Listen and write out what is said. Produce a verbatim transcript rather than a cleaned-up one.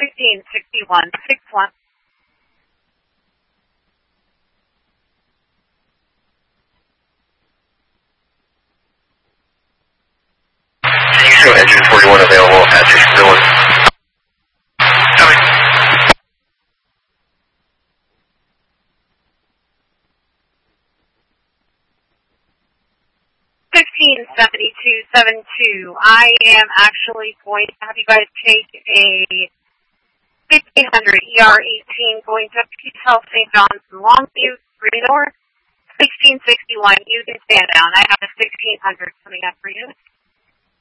sixteen sixty-one, six one. Can you show engine forty-one available at station zero one? Coming. sixteen seventy-two seventy-two. I am actually going to have you guys take a fifteen hundred E R eighteen going to Peacehouse Saint John's Longview, three North, sixteen sixty-one. You can stand down. I have a sixteen hundred coming up for you.